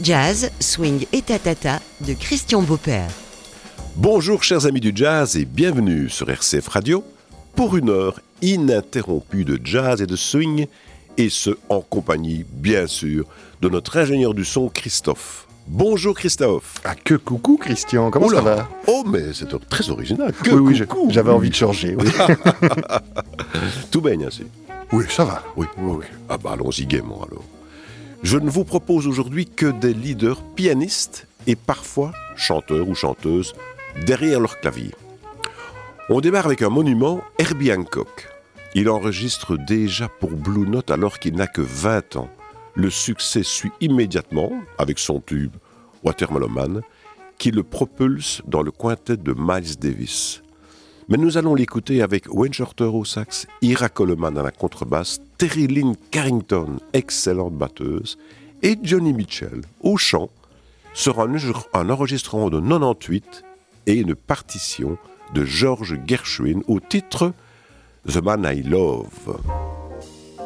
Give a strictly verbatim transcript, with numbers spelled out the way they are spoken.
Jazz, swing et tatata de Christian Beaupère. Bonjour chers amis du jazz et bienvenue sur R C F Radio pour une heure ininterrompue de jazz et de swing, et ce en compagnie bien sûr de notre ingénieur du son Christophe. Bonjour Christophe. Ah que coucou Christian, comment Oula. ça va? Oh mais c'est très original. Que Oui, oui, coucou. j'avais envie de changer. Oui, Tout baigne ainsi. oui ça va. Oui, oui, oui. Ah bah allons-y gaiement alors. Je ne vous propose aujourd'hui que des leaders pianistes et parfois chanteurs ou chanteuses derrière leur clavier. On démarre avec un monument, Herbie Hancock. Il enregistre déjà pour Blue Note alors qu'il n'a que vingt ans. Le succès suit immédiatement avec son tube Watermelon Man, qui le propulse dans le quintet de Miles Davis. Mais nous allons l'écouter avec Wayne Shorter au sax, Ira Coleman à la contrebasse, Terry Lynn Carrington, excellente batteuse, et Johnny Mitchell au chant, sur un, un enregistrement de quatre-vingt-dix-huit et une partition de George Gershwin au titre The Man I Love.